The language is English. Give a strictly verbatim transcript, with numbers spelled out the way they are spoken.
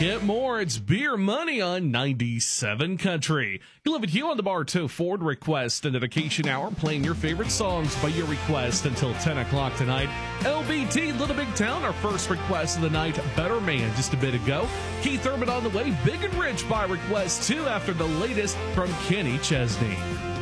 Get more. It's Beer Money on ninety-seven Country. You live at Hugh on the Bartow Ford Request and Dedication Hour, playing your favorite songs by your request until ten o'clock tonight. L B T, Little Big Town, our first request of the night. Better Man, just a bit ago. Keith Urban on the way. Big and Rich by request, too, after the latest from Kenny Chesney.